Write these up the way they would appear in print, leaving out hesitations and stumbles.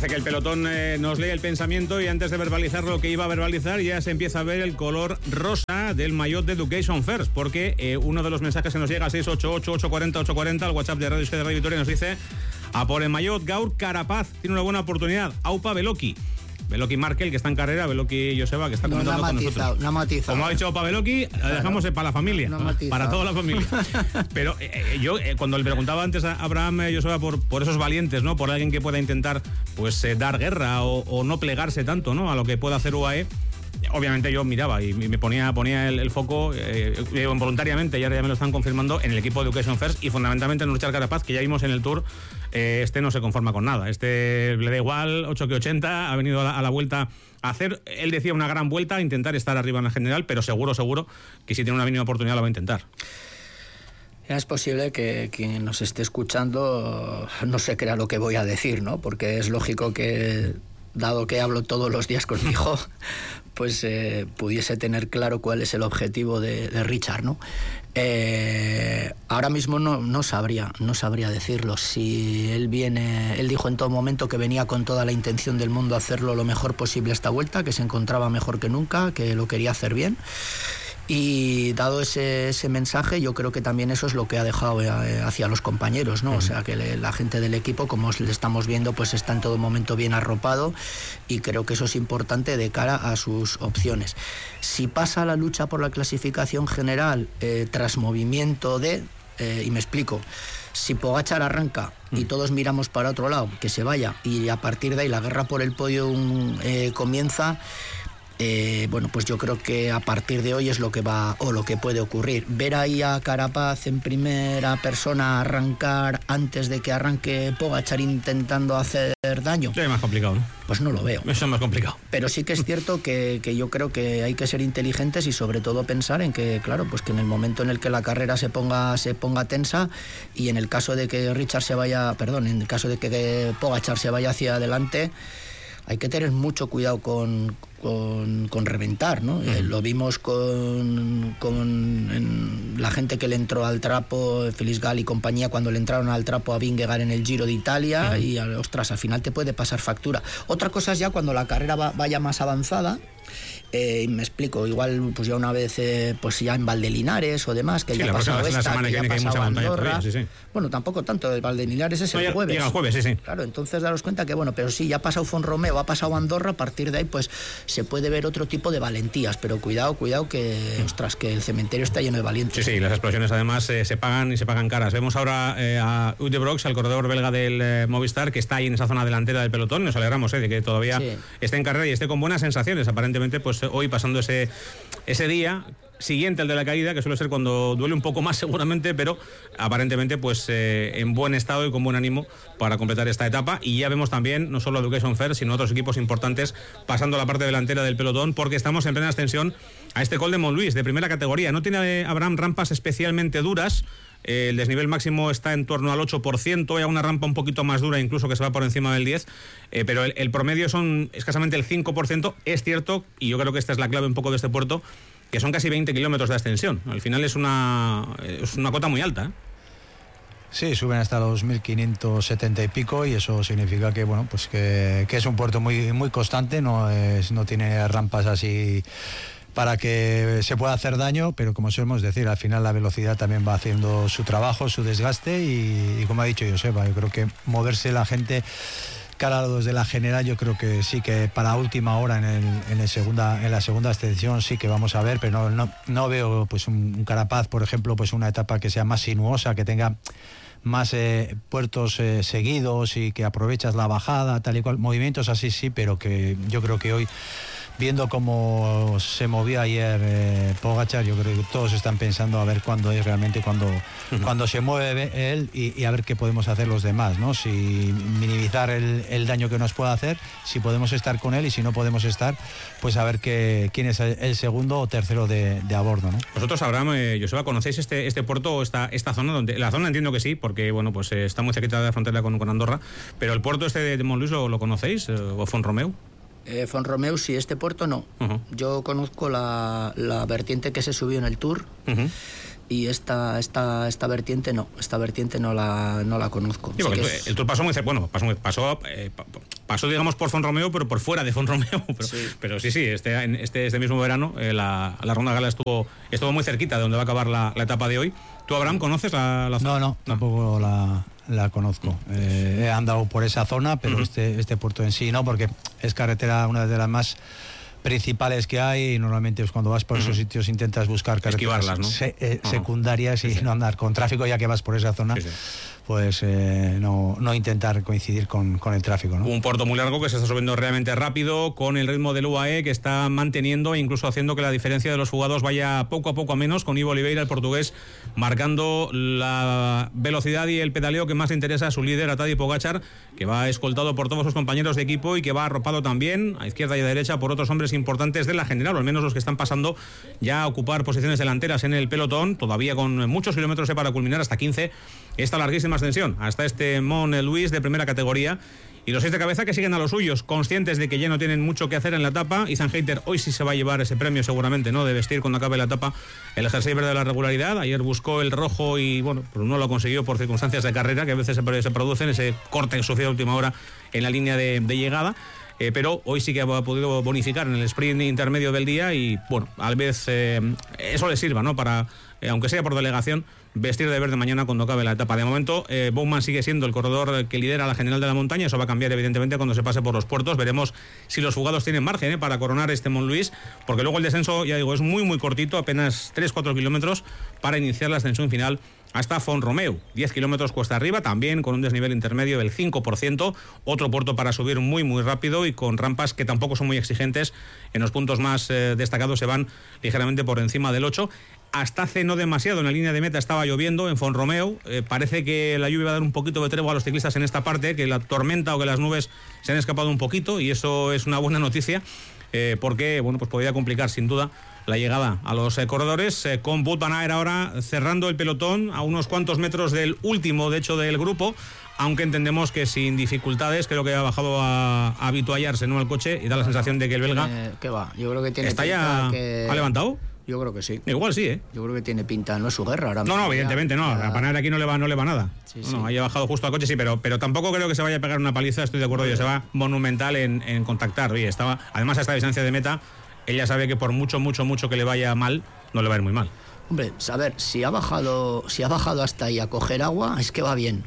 Parece que el pelotón nos lee el pensamiento y antes de verbalizar lo que iba a verbalizar ya se empieza a ver el color rosa del maillot de Education First, porque uno de los mensajes que nos llega a 688-840-840 al WhatsApp de Radio Euskadi de Radio Vitoria nos dice: a por el maillot Gaur Carapaz, tiene una buena oportunidad, aupa Beloki. Beloki Markel, que está en carrera, Beloki Joseba, que está comentando con nosotros. No ha matizado. Como ha dicho Aupa Beloki, la dejamos para la familia, para toda la familia. Pero yo, cuando le preguntaba antes a Abraham Joseba por esos valientes, ¿no? Por alguien que pueda intentar pues dar guerra o no plegarse tanto, ¿no? A lo que pueda hacer UAE. Obviamente yo miraba y me ponía el foco voluntariamente, y ahora ya me lo están confirmando, en el equipo de Education First y fundamentalmente en Richard Carapaz, que ya vimos en el Tour. Este no se conforma con nada, este le da igual 8 que 80, ha venido a la vuelta a hacer, él decía, una gran vuelta, a intentar estar arriba en la general, pero seguro que si tiene una mínima oportunidad lo va a intentar. Es posible que quien nos esté escuchando no se crea lo que voy a decir, ¿no? Porque es lógico que, dado que hablo todos los días con mi hijo, pues pudiese tener claro cuál es el objetivo de Richard, ¿no? Ahora mismo no sabría decirlo. Si él dijo en todo momento que venía con toda la intención del mundo a hacerlo lo mejor posible esta vuelta, que se encontraba mejor que nunca, que lo quería hacer bien. Y dado ese mensaje, yo creo que también eso es lo que ha dejado hacia los compañeros, ¿no? O sea, que la gente del equipo, como le estamos viendo, pues está en todo momento bien arropado, y creo que eso es importante de cara a sus opciones. Si pasa la lucha por la clasificación general tras movimiento y me explico, si Pogačar arranca y todos miramos para otro lado, que se vaya, y a partir de ahí la guerra por el podio comienza. Bueno, pues yo creo que a partir de hoy es lo que puede ocurrir. Ver ahí a Carapaz en primera persona arrancar antes de que arranque Pogačar intentando hacer daño. Es más complicado, ¿no? Pues no lo veo. Eso es más complicado. Pero sí que es cierto que yo creo que hay que ser inteligentes y sobre todo pensar en que, claro, pues que en el momento en el que la carrera se ponga tensa, y en el caso de que en el caso de que Pogačar se vaya hacia adelante, hay que tener mucho cuidado con reventar, ¿no? Lo vimos con la gente que le entró al trapo, Feliz Gall y compañía, cuando le entraron al trapo a Vingegaard en el Giro de Italia, y ostras, al final te puede pasar factura. Otra cosa es ya cuando la carrera vaya más avanzada. Me explico, igual pues ya una vez pues ya en Valdelinares o demás, que ya ha pasado la semana que viene, que hay mucha montaña todavía, sí. Bueno, tampoco tanto, el Valdelinares es el jueves. Llega el jueves, sí. Claro, entonces daros cuenta que bueno, pero sí, ya ha pasado Font-Romeu, ha pasado Andorra, a partir de ahí pues se puede ver otro tipo de valentías, pero cuidado que, ostras, que el cementerio está lleno de valientes. Sí, las explosiones además se pagan y se pagan caras. Vemos ahora a Ude Brox, al corredor belga del Movistar, que está ahí en esa zona delantera del pelotón, y nos alegramos de que todavía esté en carrera y esté con buenas sensaciones. Aparentemente, pues hoy pasando ese día siguiente al de la caída, que suele ser cuando duele un poco más seguramente, pero aparentemente pues en buen estado y con buen ánimo para completar esta etapa. Y ya vemos también no solo a Education First, sino otros equipos importantes pasando la parte delantera del pelotón, porque estamos en plena ascensión a este Col de Montluís de primera categoría. No tiene Abraham rampas especialmente duras. El desnivel máximo está en torno al 8%, hay una rampa un poquito más dura incluso que se va por encima del 10%, pero el promedio son escasamente el 5%. Es cierto, y yo creo que esta es la clave un poco de este puerto, que son casi 20 kilómetros de ascensión. Al final es una cota muy alta, ¿eh? Sí, suben hasta los 1.570 y pico, y eso significa que bueno, pues que es un puerto muy, muy constante, no tiene rampas así para que se pueda hacer daño, pero como solemos decir, al final la velocidad también va haciendo su trabajo, su desgaste, y como ha dicho Joseba, yo creo que moverse la gente cara a los de la general, yo creo que sí, que para última hora en la segunda ascensión sí que vamos a ver, pero no veo pues un Carapaz, por ejemplo, pues una etapa que sea más sinuosa, que tenga más puertos seguidos y que aprovechas la bajada, tal y cual, movimientos así sí, pero que yo creo que hoy, viendo cómo se movía ayer Pogačar, yo creo que todos están pensando a ver cuándo es realmente cuando se mueve él, y a ver qué podemos hacer los demás, ¿no? Si minimizar el daño que nos pueda hacer, si podemos estar con él, y si no podemos estar, pues a ver quién es el segundo o tercero de a bordo, ¿no? Vosotros, Abraham, Joseba, ¿conocéis este puerto o esta zona? La zona entiendo que sí, porque bueno, pues está muy cerquita de la frontera con Andorra, pero el puerto este de Montluís, ¿lo conocéis? ¿O Font-Romeu? Font-Romeu sí, este puerto no. Yo conozco la vertiente que se subió en el Tour, y esta vertiente no. Esta vertiente no la conozco. Sí, porque el Tour pasó muy cerca, pasó digamos por Font-Romeu, pero por fuera de Font-Romeu. Pero sí, este mismo verano la Ronda Gala estuvo muy cerquita de donde va a acabar la etapa de hoy. ¿Tú, Abraham, conoces la zona? No, tampoco la conozco. He andado por esa zona, pero este puerto en sí no, porque es carretera una de las más principales que hay, y normalmente pues, cuando vas por esos sitios intentas buscar carreteras, ¿no? Secundarias y no andar con tráfico, ya que vas por esa zona. Pues no intentar coincidir con el tráfico, ¿no? Un puerto muy largo que se está subiendo realmente rápido, con el ritmo del UAE que está manteniendo e incluso haciendo que la diferencia de los fugados vaya poco a poco a menos, con Ivo Oliveira, el portugués, marcando la velocidad y el pedaleo que más interesa a su líder, a Tadej Pogačar, que va escoltado por todos sus compañeros de equipo y que va arropado también a izquierda y a derecha por otros hombres importantes de la general, o al menos los que están pasando ya a ocupar posiciones delanteras en el pelotón, todavía con muchos kilómetros para culminar, hasta 15, esta larguísima ascensión hasta este Mont Louis de primera categoría, y los 6 de cabeza que siguen a los suyos, conscientes de que ya no tienen mucho que hacer en la etapa. Ethan Hayter hoy sí se va a llevar ese premio seguramente, ¿no?, de vestir cuando acabe la etapa el jersey verde de la regularidad. Ayer buscó el rojo y bueno, pues no lo consiguió por circunstancias de carrera que a veces se producen, ese corte que sufrió a última hora en la línea de llegada. Pero hoy sí que ha podido bonificar en el sprint intermedio del día y bueno, tal vez eso le sirva, ¿no?, para, aunque sea por delegación, vestir de verde mañana cuando acabe la etapa. De momento, Bowman sigue siendo el corredor que lidera la general de la montaña. Eso va a cambiar evidentemente cuando se pase por los puertos. Veremos si los fugados tienen margen para coronar este Mont Louis, porque luego el descenso, ya digo, es muy cortito, apenas 3-4 kilómetros para iniciar la ascensión final hasta Font-Romeu. 10 kilómetros cuesta arriba, también con un desnivel intermedio del 5%, otro puerto para subir muy rápido y con rampas que tampoco son muy exigentes. En los puntos más destacados se van ligeramente por encima del 8. Hasta hace no demasiado en la línea de meta estaba lloviendo en Font-Romeu. Parece que la lluvia va a dar un poquito de tregua a los ciclistas en esta parte, que la tormenta o que las nubes se han escapado un poquito, y eso es una buena noticia, porque bueno, pues podría complicar sin duda la llegada a los corredores, con Wout van Aert ahora cerrando el pelotón a unos cuantos metros del último, de hecho, del grupo, aunque entendemos que sin dificultades. Creo que ha bajado a habituallarse, ¿no?, al coche, y da la sensación de que el belga... ¿Qué va? Yo creo que tiene ¿está ya que... ¿Ha levantado? Yo creo que sí. Igual sí, ¿eh? Yo creo que tiene pinta, no es su guerra ahora mismo. No, evidentemente no. A Van Aert aquí no le va nada. Sí. Haya bajado justo al coche, sí, pero tampoco creo que se vaya a pegar una paliza, estoy de acuerdo. Se va monumental en contactar. Oye, además a esta distancia de meta, ella sabe que por mucho que le vaya mal, no le va a ir muy mal. Hombre, a ver, si ha bajado hasta ahí a coger agua, es que va bien.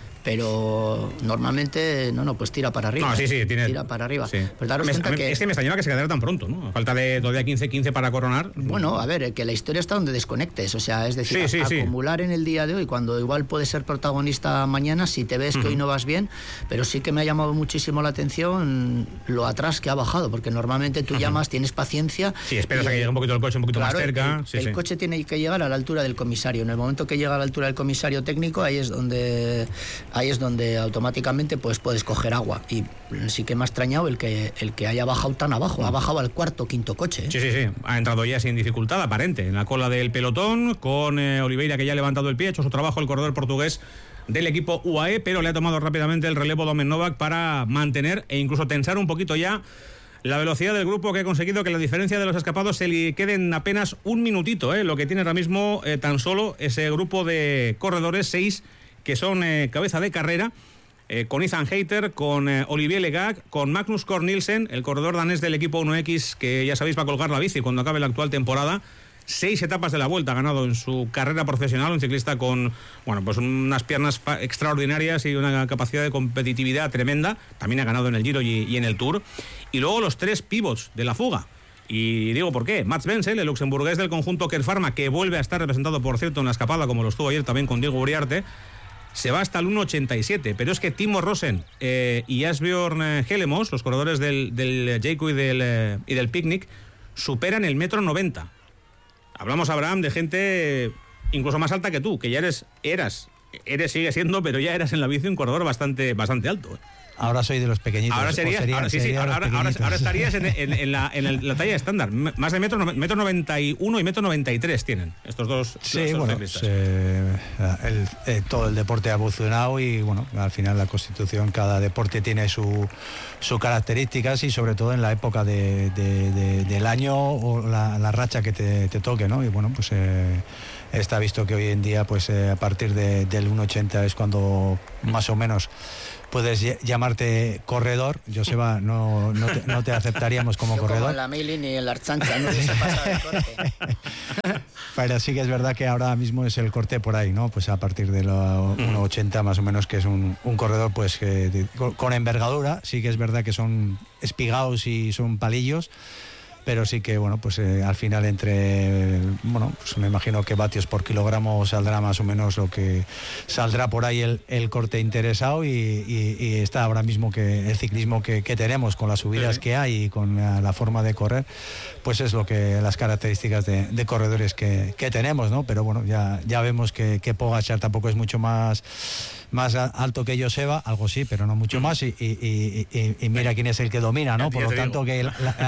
Pero normalmente pues tira para arriba. No, sí, tira para arriba. Sí. Pues daros cuenta que... Es que me extrañaba que se quedara tan pronto, ¿no? A falta de todavía 15 para coronar. Bueno, a ver, que la historia está donde desconectes. O sea, es decir, acumular en el día de hoy, cuando igual puedes ser protagonista mañana, si te ves que hoy no vas bien. Pero sí que me ha llamado muchísimo la atención lo atrás que ha bajado, porque normalmente tú llamas, tienes paciencia. Sí, esperas a que llegue un poquito el coche, un poquito más cerca. El coche tiene que llegar a la altura del comisario. En el momento que llega a la altura del comisario técnico, ahí es donde automáticamente pues puedes coger agua. Y sí que me ha extrañado el que haya bajado tan abajo. Ha bajado al cuarto, quinto coche. Sí. Ha entrado ya sin dificultad aparente en la cola del pelotón, con Oliveira, que ya ha levantado el pie, ha hecho su trabajo el corredor portugués del equipo UAE, pero le ha tomado rápidamente el relevo Domen Novak para mantener e incluso tensar un poquito ya la velocidad del grupo, que ha conseguido que la diferencia de los escapados se le quede en apenas un minutito, lo que tiene ahora mismo tan solo ese grupo de corredores, 6 que son cabeza de carrera, con Ethan Hayter, con Olivier Legac, con Magnus Cort Nielsen, el corredor danés del equipo 1X, que ya sabéis va a colgar la bici cuando acabe la actual temporada. 6 etapas de la Vuelta ha ganado en su carrera profesional, un ciclista con pues unas piernas extraordinarias y una capacidad de competitividad tremenda. También ha ganado en el Giro y en el Tour. Y luego los 3 pivots de la fuga. Y digo por qué. Mats Wenzel, el luxemburgués del conjunto Care Pharma, que vuelve a estar representado, por cierto, en la escapada, como lo estuvo ayer también con Diego Uriarte, se va hasta el 1.87, pero es que Timo Rosen y Asbjørn Helemos, los corredores del Jayco y del Picnic, superan el 1,90 m. Hablamos, Abraham, de gente incluso más alta que tú, que ya sigue siendo, pero ya eras en la bici un corredor bastante alto. Ahora soy de los pequeñitos. Ahora estarías en la talla estándar. Más de metro 91 y metro 93 tienen estos dos. Sí, bueno, todo el deporte ha evolucionado y bueno, al final la Constitución, cada deporte tiene sus características, y sobre todo en la época del año o la racha que te toque, ¿no? Y bueno, pues está visto que hoy en día pues a partir del 1,80 es cuando más o menos puedes llamarte corredor. Joseba, no te aceptaríamos como corredor. Como en la Mili ni en la Archancha, no se pasa del corte. Pero sí que es verdad que ahora mismo es el corte por ahí, ¿no? Pues a partir de los 1,80 más o menos, que es un corredor pues con envergadura. Sí que es verdad que son espigados y son palillos, pero sí que, bueno, pues al final pues me imagino que vatios por kilogramo saldrá más o menos lo que saldrá por ahí el corte interesado y está ahora mismo que el ciclismo que tenemos con las subidas que hay y con la forma de correr, pues es lo que las características de corredores que tenemos, ¿no? Pero bueno, ya vemos que Pogačar tampoco es mucho más alto que Joseba, algo sí, pero no mucho más, y mira quién es el que domina, ¿no? Por lo tanto, que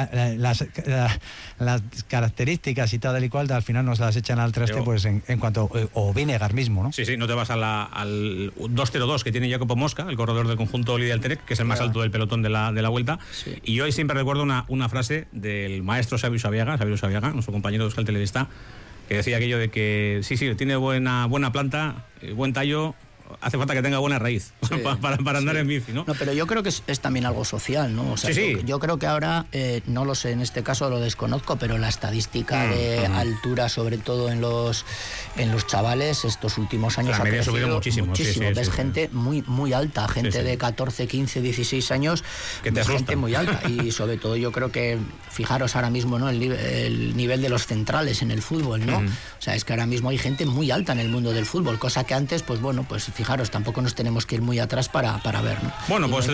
las características y tal y cual al final nos las echan al traste, pues en cuanto, o Vinegar mismo, ¿no? Sí, no te vas al 2.02 que tiene Jacopo Mosca, el corredor del conjunto Lidia-Elterec, que es el más alto del pelotón de la Vuelta, sí. Y yo siempre recuerdo una frase del maestro Xavier Saviaga, nuestro compañero de Euskal Telebista, que decía aquello de que sí, tiene buena planta, buen tallo, hace falta que tenga buena raíz, sí, para andar en bici, ¿no? No, pero yo creo que es también algo social, ¿no? O sea, sí. Yo creo que ahora, no lo sé, en este caso lo desconozco, pero la estadística de altura, sobre todo en los chavales, estos últimos años ha subido muchísimo. Sí, ves gente muy alta, gente de 14, 15, 16 años, que te asusta. Gente muy alta. Y sobre todo yo creo que, fijaros ahora mismo, ¿no? El nivel de los centrales en el fútbol, ¿no? O sea, es que ahora mismo hay gente muy alta en el mundo del fútbol, cosa que antes, pues bueno, pues fijaros, tampoco nos tenemos que ir muy atrás para ver, ¿no? Bueno, pues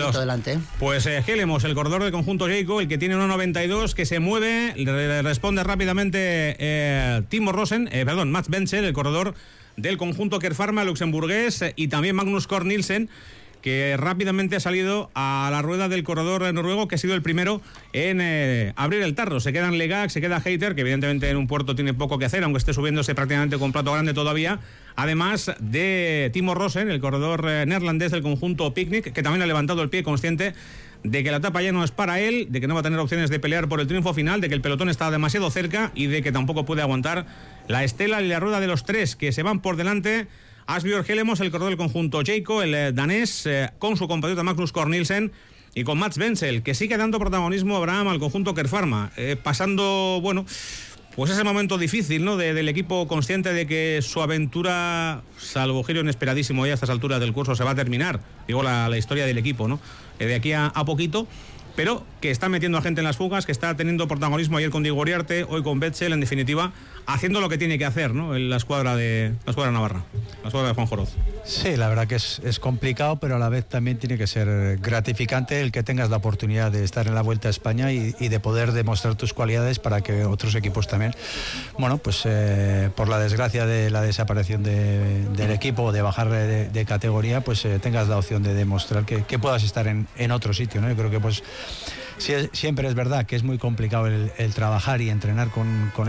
Helemos, el corredor del conjunto Jayco, el que tiene 1,92, que se mueve, le responde rápidamente Mats Benchel, el corredor del conjunto Kerfarma luxemburgués, y también Magnus Cort Nielsen, que rápidamente ha salido a la rueda del corredor noruego, que ha sido el primero en abrir el tarro. Se quedan Legak, se queda Hayter, que evidentemente en un puerto tiene poco que hacer, aunque esté subiéndose prácticamente con plato grande todavía, además de Timo Rosen, el corredor neerlandés del conjunto Picnic, que también ha levantado el pie, consciente de que la etapa ya no es para él, de que no va a tener opciones de pelear por el triunfo final, de que el pelotón está demasiado cerca y de que tampoco puede aguantar la estela y la rueda de los tres que se van por delante. Asbjørn Helemos, el corredor del conjunto Jayco, el danés, con su compatriota Magnus Cort Nielsen y con Mats Benchel, que sigue dando protagonismo Abraham al conjunto Kerfarma, pasando, bueno, pues ese momento difícil, ¿no? Del equipo, consciente de que su aventura, salvo giro inesperadísimo ya a estas alturas del curso, se va a terminar, digo, la historia del equipo, ¿no? De aquí a poquito, pero que está metiendo a gente en las fugas, que está teniendo protagonismo ayer con Diego Uriarte, hoy con Betchel, en definitiva, haciendo lo que tiene que hacer, ¿no? En la escuadra navarra, la escuadra de Juan Joroz. Sí, la verdad que es complicado, pero a la vez también tiene que ser gratificante el que tengas la oportunidad de estar en la Vuelta a España y de poder demostrar tus cualidades para que otros equipos también, bueno, pues por la desgracia de la desaparición del equipo, de bajar de categoría, pues tengas la opción de demostrar que puedas estar en otro sitio, ¿no? Yo creo que pues siempre es verdad que es muy complicado el trabajar y entrenar con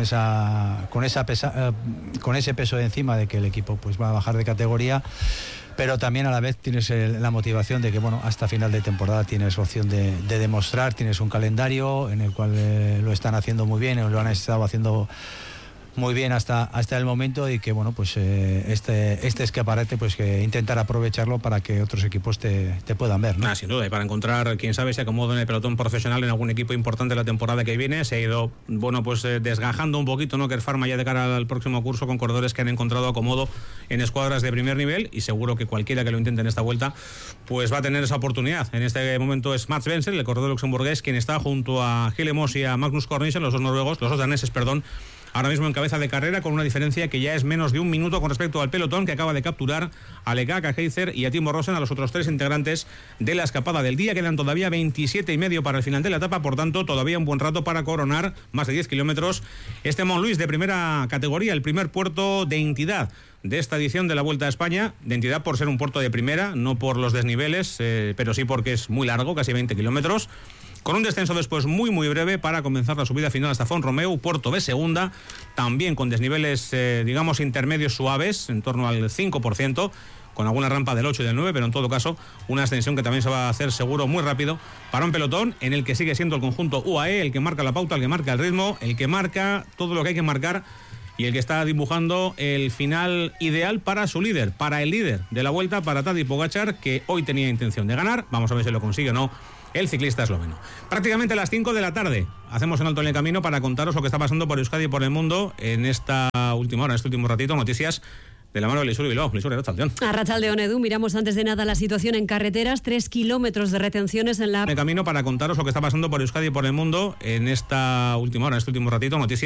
ese peso de encima de que el equipo pues va a bajar de categoría, pero también a la vez tienes la motivación de que, bueno, hasta final de temporada tienes opción de demostrar, tienes un calendario en el cual lo están haciendo muy bien, lo han estado haciendo muy bien hasta el momento, y que, bueno, pues este escaparate, pues que intentar aprovecharlo para que otros equipos te puedan ver, ¿no? Sin duda, y para encontrar, quién sabe, se acomoda en el pelotón profesional en algún equipo importante la temporada que viene. Se ha ido, bueno, pues desgajando un poquito, ¿no? Kerfarma ya de cara al próximo curso, con corredores que han encontrado acomodo en escuadras de primer nivel, y seguro que cualquiera que lo intente en esta vuelta pues va a tener esa oportunidad. En este momento es Mats Benchel, el corredor luxemburgués, quien está junto a Helemos y a Magnus Cort Nielsen, los dos daneses, ahora mismo en cabeza de carrera, con una diferencia que ya es menos de un minuto con respecto al pelotón, que acaba de capturar a Legak, a Heizer y a Timo Rosen, a los otros tres integrantes de la escapada del día. Quedan todavía 27,5 para el final de la etapa, por tanto todavía un buen rato para coronar más de 10 kilómetros este Montluís de primera categoría, el primer puerto de entidad de esta edición de la Vuelta a España, de entidad por ser un puerto de primera, no por los desniveles, pero sí porque es muy largo, casi 20 kilómetros, con un descenso después muy breve para comenzar la subida final hasta Font-Romeu, puerto de segunda, también con desniveles, digamos, intermedios suaves, en torno al 5%, con alguna rampa del 8 y del 9, pero en todo caso una ascensión que también se va a hacer seguro muy rápido para un pelotón en el que sigue siendo el conjunto UAE el que marca la pauta, el que marca el ritmo, el que marca todo lo que hay que marcar. y el que está dibujando el final ideal para su líder, para el líder de la Vuelta, para Tadej Pogačar, que hoy tenía intención de ganar. Vamos a ver si lo consigue o no el ciclista esloveno. Prácticamente a las 5 de la tarde hacemos un alto en el camino para contaros lo que está pasando por Euskadi y por el mundo en esta última hora, en este último ratito. Noticias de la mano de Lisur Bilbao. Lisur, Arratsaldeon. Arratsaldeon, Edu. Miramos antes de nada la situación en carreteras. 3 kilómetros de retenciones en la... En el camino para contaros lo que está pasando por Euskadi y por el mundo en esta última hora, en este último ratito. Noticias